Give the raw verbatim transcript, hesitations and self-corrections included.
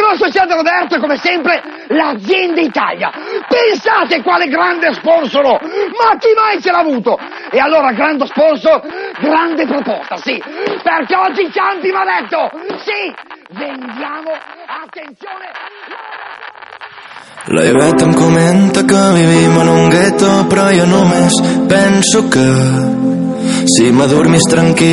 Sponsor associato Roberto, come sempre, l'Azienda Italia. Pensate quale grande sponsor! Ma chi mai ce l'ha avuto? E allora, grande sponsor, grande proposta, sì. Perché oggi Ciampi mi ha detto, sì, vendiamo, attenzione... La Iveta em comenta que vivim en un gueto, però jo només penso que si m'adormis tranquil